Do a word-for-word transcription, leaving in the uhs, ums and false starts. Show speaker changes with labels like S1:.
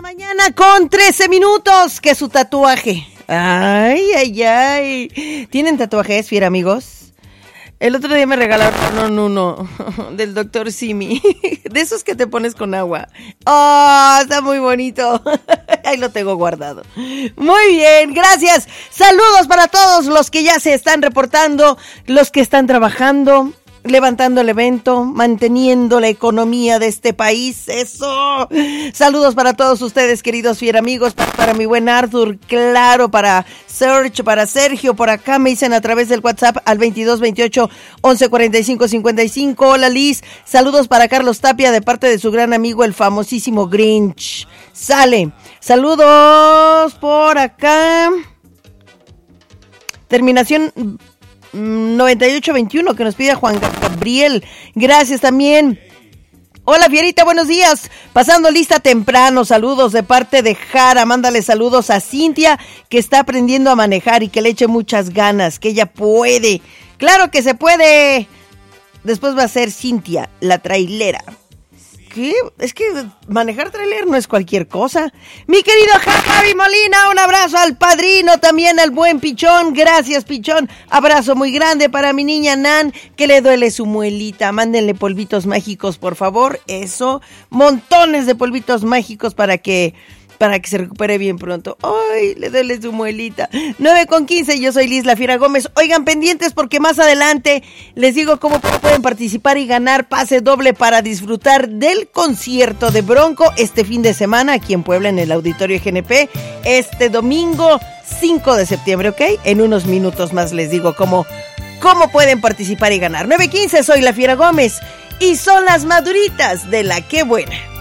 S1: Mañana con trece minutos, que su tatuaje. Ay, ay, ay. ¿Tienen tatuajes, fiera amigos? El otro día me regalaron uno del doctor Simi, de esos que te pones con agua. ¡Oh, está muy bonito! Ahí lo tengo guardado. Muy bien, gracias. Saludos para todos los que ya se están reportando, los que están trabajando, levantando el evento, manteniendo la economía de este país. ¡Eso! Saludos para todos ustedes, queridos fiera amigos, para, para mi buen Arthur, claro, para Sergio, para Sergio, por acá me dicen a través del WhatsApp al veintidós veintiocho once cuarenta y cinco cincuenta y cinco. Hola Liz, saludos para Carlos Tapia de parte de su gran amigo el famosísimo Grinch. Sale, saludos por acá. Terminación noventa y ocho veintiuno que nos pide Juan Gabriel. Gracias también. Hola Fierita, buenos días. Pasando lista temprano, saludos de parte de Jara. Mándale saludos a Cintia, que está aprendiendo a manejar y que le eche muchas ganas, que ella puede. Claro que se puede. Después va a ser Cintia, la trailera. ¿Qué? Es que manejar trailer no es cualquier cosa. Mi querido Javi Molina, un abrazo al padrino, también al buen Pichón. Gracias, Pichón. Abrazo muy grande para mi niña Nan, que le duele su muelita. Mándenle polvitos mágicos, por favor. Eso, montones de polvitos mágicos para que... para que se recupere bien pronto. Ay, le duele su muelita. nueve con quince, yo soy Liz La Fiera Gómez. Oigan, pendientes porque más adelante les digo cómo pueden participar y ganar pase doble para disfrutar del concierto de Bronco este fin de semana aquí en Puebla, en el Auditorio G N P, este domingo cinco de septiembre, ¿ok? En unos minutos más les digo cómo, cómo pueden participar y ganar. nueve quince, soy La Fiera Gómez y son las maduritas de La Qué Buena.